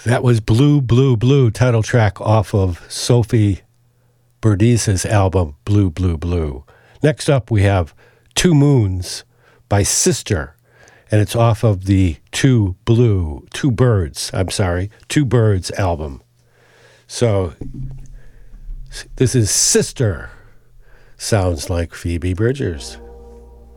That was Blue, Blue, Blue, title track off of Sophie Burdiz's album, Blue, Blue, Blue. Next up, we have Two Moons by Sister, and it's off of the Two Birds album. So this is Sister. Sounds like Phoebe Bridgers.